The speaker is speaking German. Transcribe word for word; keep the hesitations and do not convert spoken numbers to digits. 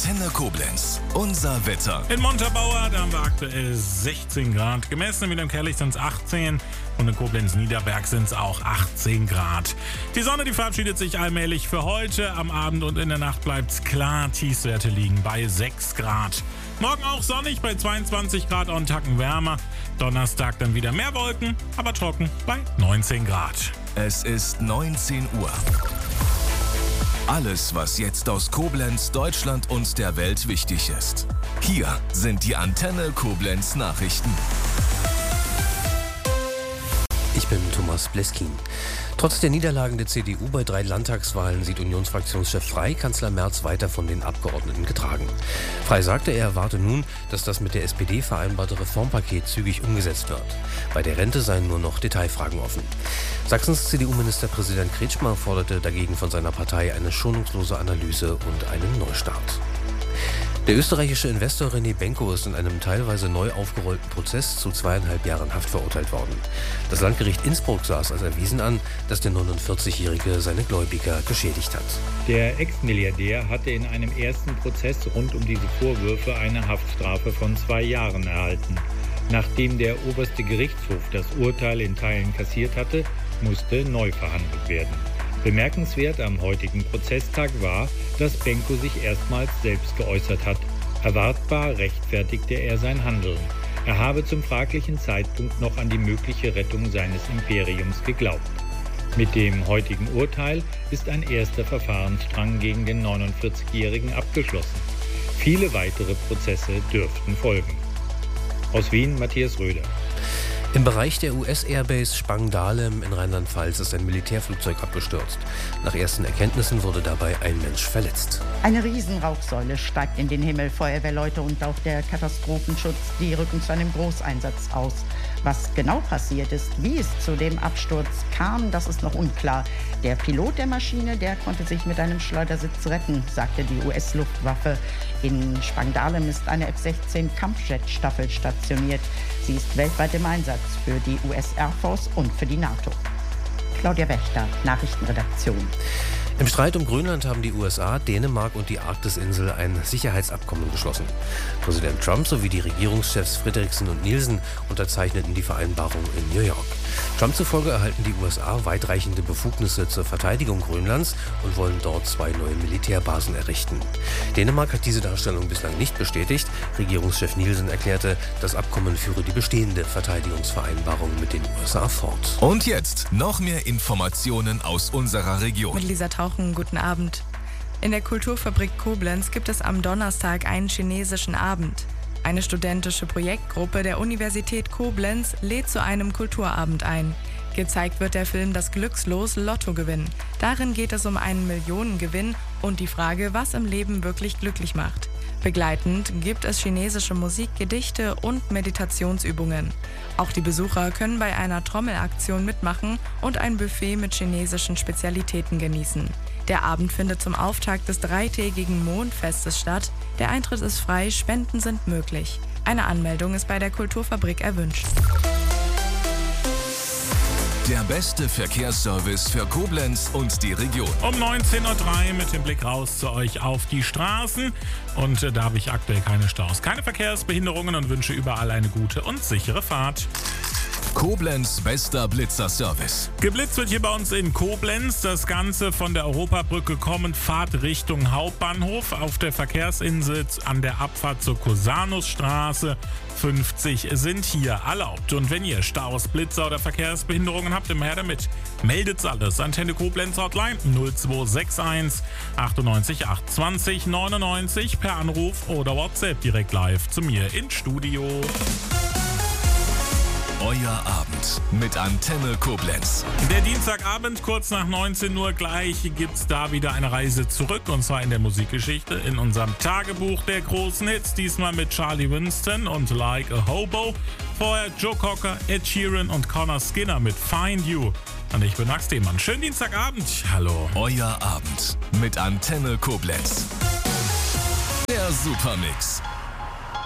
Antenne Koblenz. Unser Wetter. In Montabaur, da haben wir aktuell sechzehn Grad. Gemessen in Wilhelmkerlich sind es achtzehn und in Koblenz-Niederberg sind es auch achtzehn Grad. Die Sonne, die verabschiedet sich allmählich für heute. Am Abend und in der Nacht bleibt es klar. Tiefstwerte liegen bei sechs Grad. Morgen auch sonnig bei zweiundzwanzig Grad und einen Tacken wärmer. Donnerstag dann wieder mehr Wolken, aber trocken bei neunzehn Grad. Es ist neunzehn Uhr. Alles, was jetzt aus Koblenz, Deutschland und der Welt wichtig ist. Hier sind die Antenne Koblenz Nachrichten. Ich bin Thomas Bleskin. Trotz der Niederlagen der C D U bei drei Landtagswahlen sieht Unionsfraktionschef Frey Kanzler Merz weiter von den Abgeordneten getragen. Frey sagte, er erwarte nun, dass das mit der S P D vereinbarte Reformpaket zügig umgesetzt wird. Bei der Rente seien nur noch Detailfragen offen. Sachsens C D U-Ministerpräsident Kretschmer forderte dagegen von seiner Partei eine schonungslose Analyse und einen Neustart. Der österreichische Investor René Benko ist in einem teilweise neu aufgerollten Prozess zu zweieinhalb Jahren Haft verurteilt worden. Das Landgericht Innsbruck sah es als erwiesen an, dass der neunundvierzigjährige seine Gläubiger geschädigt hat. Der Ex-Milliardär hatte in einem ersten Prozess rund um diese Vorwürfe eine Haftstrafe von zwei Jahren erhalten. Nachdem der oberste Gerichtshof das Urteil in Teilen kassiert hatte, musste neu verhandelt werden. Bemerkenswert am heutigen Prozesstag war, dass Benko sich erstmals selbst geäußert hat. Erwartbar rechtfertigte er sein Handeln. Er habe zum fraglichen Zeitpunkt noch an die mögliche Rettung seines Imperiums geglaubt. Mit dem heutigen Urteil ist ein erster Verfahrensstrang gegen den neunundvierzigjährigen abgeschlossen. Viele weitere Prozesse dürften folgen. Aus Wien, Matthias Röder. Im Bereich der U S-Airbase Spangdahlem in Rheinland-Pfalz ist ein Militärflugzeug abgestürzt. Nach ersten Erkenntnissen wurde dabei ein Mensch verletzt. Eine Riesenrauchsäule steigt in den Himmel. Feuerwehrleute und auch der Katastrophenschutz, die rücken zu einem Großeinsatz aus. Was genau passiert ist, wie es zu dem Absturz kam, das ist noch unklar. Der Pilot der Maschine, der konnte sich mit einem Schleudersitz retten, sagte die U S-Luftwaffe. In Spangdahlem ist eine F sechzehn Kampfjet-Staffel stationiert. Sie ist weltweit im Einsatz für die U S Air Force und für die NATO. Claudia Wächter, Nachrichtenredaktion. Im Streit um Grönland haben die U S A, Dänemark und die Arktis-Insel ein Sicherheitsabkommen geschlossen. Präsident Trump sowie die Regierungschefs Frederiksen und Nielsen unterzeichneten die Vereinbarung in New York. Trump zufolge erhalten die U S A weitreichende Befugnisse zur Verteidigung Grönlands und wollen dort zwei neue Militärbasen errichten. Dänemark hat diese Darstellung bislang nicht bestätigt. Regierungschef Nielsen erklärte, das Abkommen führe die bestehende Verteidigungsvereinbarung mit den U S A fort. Und jetzt noch mehr Informationen aus unserer Region. Mit Lisa Tauchen, guten Abend. In der Kulturfabrik Koblenz gibt es am Donnerstag einen chinesischen Abend. Eine studentische Projektgruppe der Universität Koblenz lädt zu einem Kulturabend ein. Gezeigt wird der Film Das Glückslos Lottogewinn. Darin geht es um einen Millionengewinn und die Frage, was im Leben wirklich glücklich macht. Begleitend gibt es chinesische Musik, Gedichte und Meditationsübungen. Auch die Besucher können bei einer Trommelaktion mitmachen und ein Buffet mit chinesischen Spezialitäten genießen. Der Abend findet zum Auftakt des dreitägigen Mondfestes statt. Der Eintritt ist frei, Spenden sind möglich. Eine Anmeldung ist bei der Kulturfabrik erwünscht. Der beste Verkehrsservice für Koblenz und die Region. Um neunzehn Uhr drei mit dem Blick raus zu euch auf die Straßen. Und äh, da habe ich aktuell keine Staus, keine Verkehrsbehinderungen und wünsche überall eine gute und sichere Fahrt. Koblenz bester Blitzerservice. Geblitzt wird hier bei uns in Koblenz. Das Ganze von der Europabrücke kommend, Fahrt Richtung Hauptbahnhof. Auf der Verkehrsinsel an der Abfahrt zur Cusanusstraße fünfzig sind hier erlaubt. Und wenn ihr Staus, Blitzer oder Verkehrsbehinderungen habt, immer her damit. Meldet's alles. Antenne Koblenz Hotline null zwei sechs eins achtundneunzig acht zwanzig neunundneunzig per Anruf oder WhatsApp direkt live zu mir ins Studio. Euer Abend mit Antenne Koblenz. Der Dienstagabend, kurz nach neunzehn Uhr gleich, gibt's da wieder eine Reise zurück. Und zwar in der Musikgeschichte, in unserem Tagebuch der großen Hits. Diesmal mit Charlie Winston und Like a Hobo. Vorher Joe Cocker, Ed Sheeran und Connor Skinner mit Find You. Und ich bin Max Demann. Schönen Dienstagabend. Hallo. Euer Abend mit Antenne Koblenz. Der Supermix.